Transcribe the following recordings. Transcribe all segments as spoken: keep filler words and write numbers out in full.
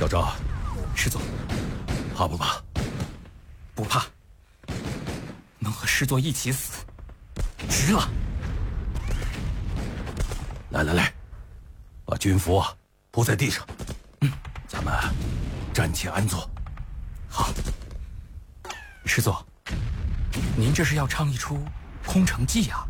小赵， 师座， 怕不怕？ 不怕，能和师座一起死，值了。 来来来，把军服啊铺在地上。 嗯， 咱们暂且安坐。 好。师座，您这是要唱一出空城计啊？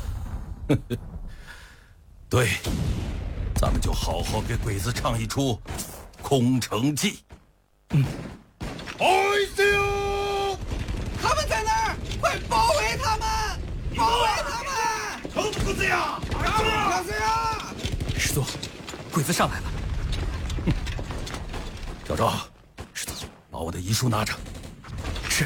对，咱们就好好给鬼子唱一出空城计。 嗯。 哎呦！ 他们在那儿，快包围他们！包围他们！ 臭兔子呀！ 老师呀！ 师座，鬼子上来了。 嗯、小赵，师座，把我的遗书拿着。 是。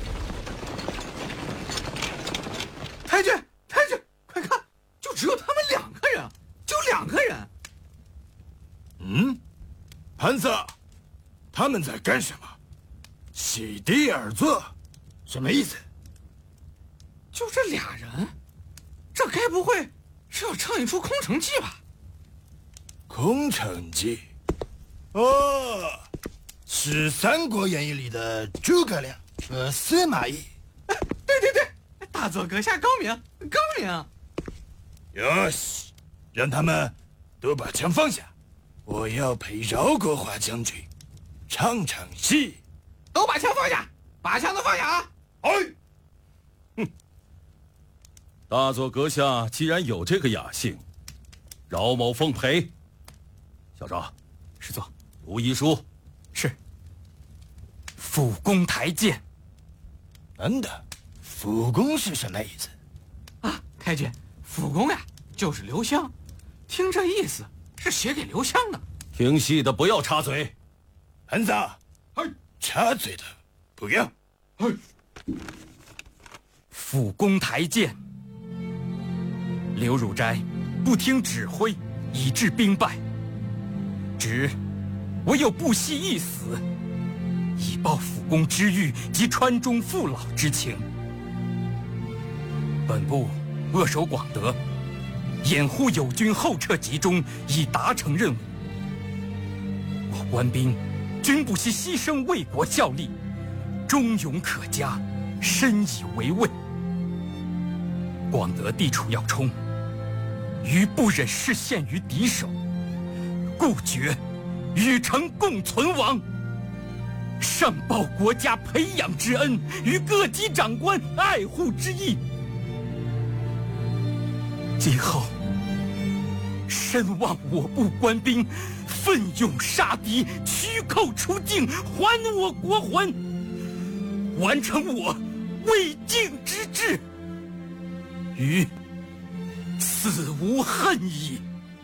太君，太君，快看，就只有他们两个人，就两个人。 嗯，盘子，他们在干什么？席地而坐，什么意思？ 就这俩人，这该不会是要唱一出空城计吧？ 空城计，哦，是《三国演义》里的诸葛亮和司马懿。 哎，对对对，大佐阁下高明，高明。 哟西，让他们都把枪放下，我要陪饶国华将军唱场戏。 都把枪放下，把枪都放下啊！ 哎， 哼，大佐阁下既然有这个雅兴，饶某奉陪。小赵， 师座， 读遗书。 是。辅公台见。 等等，辅公是什么意思？ 啊，太君，辅公呀，就是刘湘，听这意思是写给刘湘的。 听戏的不要插嘴。 盘子，哎。插嘴的不要。 哎， 辅公台见。刘汝斋不听指挥，以致兵败，只唯有不惜一死，以报辅公之狱及川中父老之情。本部扼守广德，掩护友军后撤集中，以达成任务。我官兵均不惜牺牲为国效力，忠勇可嘉，深以为慰。广德地处要冲，余不忍视陷于敌手，故决与城共存亡。上报国家培养之恩，与各级长官爱护之意。今后深望我部官兵奋勇杀敌，驱寇出境，还我国魂，完成我未竟之志，余死无恨矣。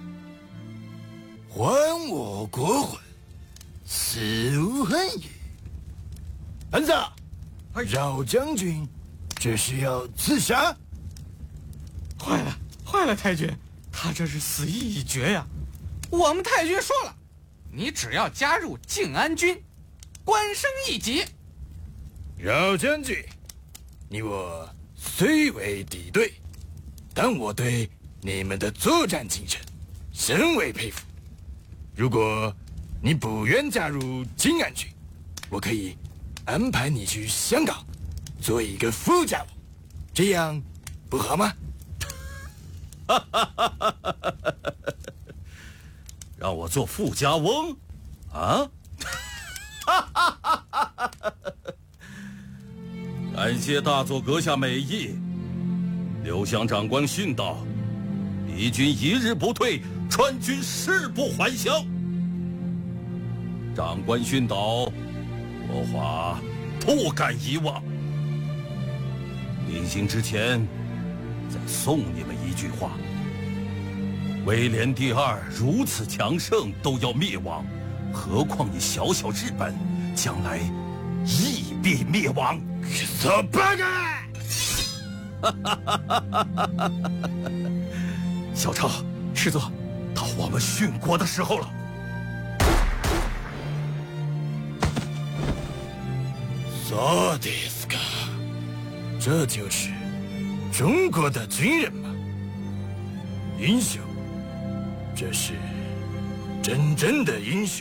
还我国魂，死无恨矣。盘子，饶将军，这是要自杀？ 坏了，坏了，太君，他这是死意已决呀！我们太君说了，你只要加入靖安军，官升一级。 饶将军，你我虽为敌对，但我对你们的作战精神深为佩服。如果你不愿加入靖安军，我可以安排你去香港做一个副家翁，这样不好吗？ 让我做富家翁，啊？感谢大佐阁下美意。刘湘长官训道：“敌军一日不退，川军誓不还乡。”长官训导，国华不敢遗忘。临行之前，再送你们一句话。威廉第二如此强盛都要灭亡，何况你小小日本，将来亦必灭亡。 说八个！ 小赵， 师座， 到我们殉国的时候了。 そうですか，这就是中国的军人吗？英雄。这是真正的英雄。